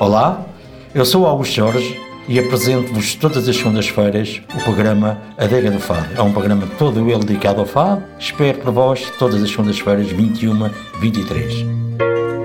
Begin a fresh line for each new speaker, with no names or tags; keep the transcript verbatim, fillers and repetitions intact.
Olá, eu sou o Augusto Jorge e apresento-vos todas as segundas-feiras o programa Adega do Fado. É um programa todo ele dedicado ao fado. Espero por vós todas as segundas-feiras, vinte e uma, vinte e três.